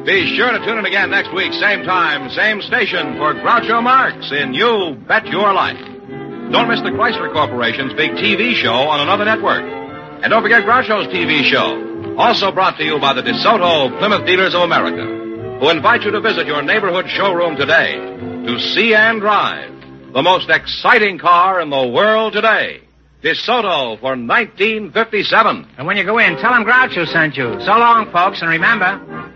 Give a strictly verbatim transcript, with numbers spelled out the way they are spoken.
Be sure to tune in again next week, same time, same station, for Groucho Marx in You Bet Your Life. Don't miss the Chrysler Corporation's big T V show on another network. And don't forget Groucho's T V show, also brought to you by the DeSoto Plymouth Dealers of America, who invite you to visit your neighborhood showroom today to see and drive the most exciting car in the world today. DeSoto for nineteen fifty-seven. And when you go in, tell them Groucho sent you. So long, folks, and remember...